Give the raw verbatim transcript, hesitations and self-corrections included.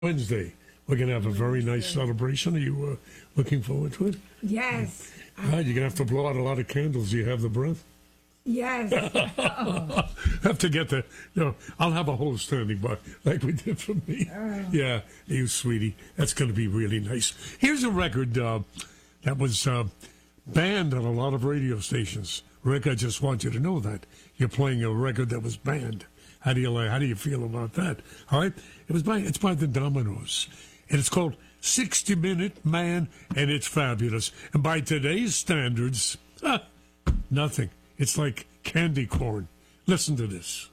Wednesday. We're going to have a very nice celebration. Are you uh, looking forward to it? Yes. All right, you're going to have to blow out a lot of candles. Do you have the breath? Yes. Have to get the, you know, I'll have a whole standing by like we did for me. Oh. Yeah, you sweetie. That's going to be really nice. Here's a record uh, that was uh, banned on a lot of radio stations. Rick, I just want you to know that. You're playing a record that was banned. How do you like, how do you feel about that? All right? It was by it's by the Dominoes. And it's called sixty minute Man, and it's fabulous. And by today's standards, ah, nothing. It's like candy corn. Listen to this.